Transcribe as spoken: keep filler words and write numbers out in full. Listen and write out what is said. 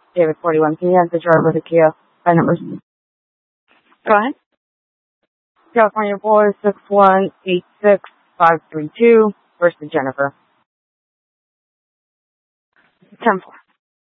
David forty-one. Can you have the driver of the Kia by numbers? Go ahead. California boy six one eight six five three two versus Jennifer. ten four.